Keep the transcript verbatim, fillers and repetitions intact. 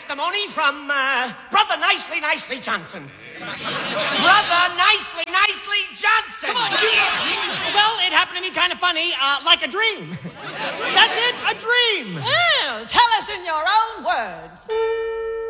testimony from uh, Brother Nicely Nicely Johnson. Brother Nicely Nicely Johnson. Come on, well, it happened to me kind of funny, uh, like a dream. That's it, a dream. Well, tell us in your own words.